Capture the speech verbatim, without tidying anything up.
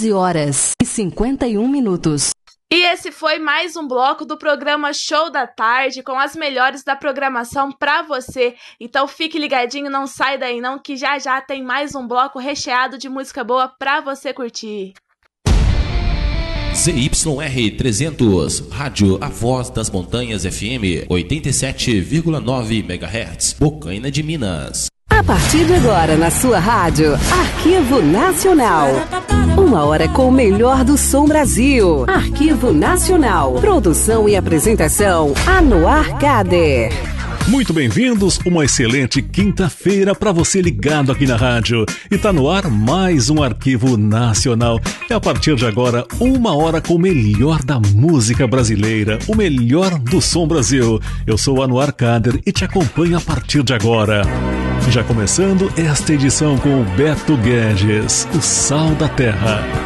onze horas e cinquenta e um minutos. E esse foi mais um bloco do programa Show da Tarde, com as melhores da programação pra você. Então fique ligadinho, não sai daí não, que já já tem mais um bloco recheado de música boa pra você curtir. Z Y R trezentos, Rádio A Voz das Montanhas F M, oitenta e sete vírgula nove megahertz, Bocaina de Minas. A partir de agora, na sua rádio, Arquivo Nacional. Uma hora com o melhor do som Brasil. Arquivo Nacional. Produção e apresentação, Anuar Kader. Muito bem-vindos, uma excelente quinta-feira para você ligado aqui na rádio. E tá no ar mais um Arquivo Nacional. É a partir de agora, uma hora com o melhor da música brasileira, o melhor do som Brasil. Eu sou Anuar Kader e te acompanho a partir de agora. Já começando esta edição com o Beto Guedes, o Sal da Terra.